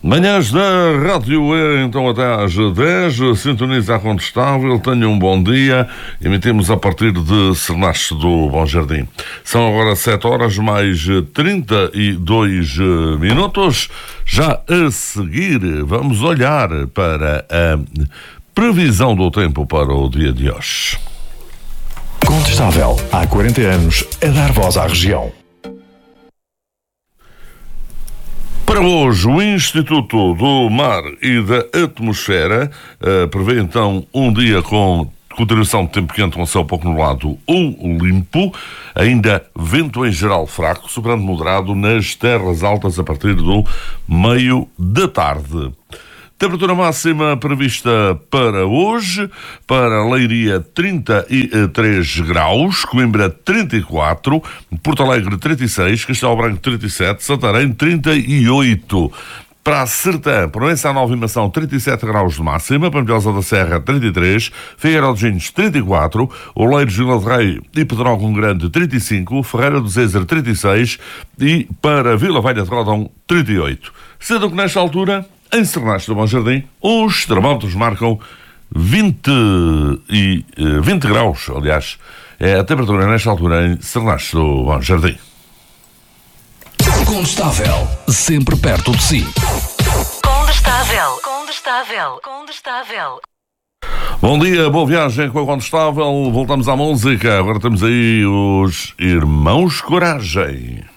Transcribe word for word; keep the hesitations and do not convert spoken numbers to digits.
Manhãs da Rádio E, então até às dez, sintoniza a Contestável, tenha um bom dia, emitimos a partir de Sernache do Bom Jardim. São agora sete horas mais trinta e dois minutos. Já a seguir vamos olhar para a previsão do tempo para o dia de hoje. Contestável, há quarenta anos, a dar voz à região. Para hoje, o Instituto do Mar e da Atmosfera uh, prevê então um dia com continuação de tempo quente, com céu pouco nublado ou limpo, ainda vento em geral fraco, sobrando moderado nas terras altas a partir do meio da tarde. Temperatura máxima prevista para hoje, para Leiria trinta e três graus, Coimbra trinta e quatro, Porto Alegre trinta e seis, Castelo Branco trinta e sete, Santarém trinta e oito. Para a Sertã, Proença à Nova Imação, trinta e sete graus de máxima, Pampilhosa da Serra, trinta e três, Figueiró de Gines, trinta e quatro, Oleiros, Vila de Rei e Pedrógão Grande, trinta e cinco, Ferreira do Zezer, trinta e seis e para Vila Velha de Rodão, trinta e oito. Sendo que nesta altura, em Sernache do Bom Jardim, os termómetros marcam vinte, e, vinte graus, aliás, é a temperatura nesta altura em Sernache do Bom Jardim. Contestável, sempre perto de si. Condestável, condestável, condestável. Bom dia, boa viagem com a Contestável. Voltamos à música. Agora temos aí os Irmãos Coragem.